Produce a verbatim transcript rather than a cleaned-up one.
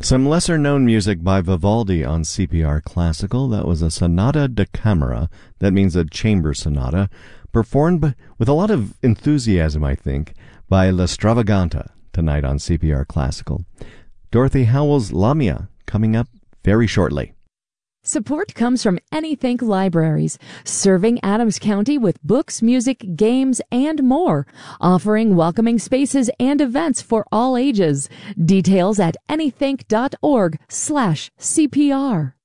Some lesser-known music by Vivaldi on C P R Classical. That was a Sonata da Camera. That means a chamber sonata, performed b- with a lot of enthusiasm, I think, by La Stravaganta tonight on C P R Classical. Dorothy Howell's Lamia coming up very shortly. Support comes from Anythink Libraries, serving Adams County with books, music, games, and more, offering welcoming spaces and events for all ages. Details at anythink dot org slash C P R.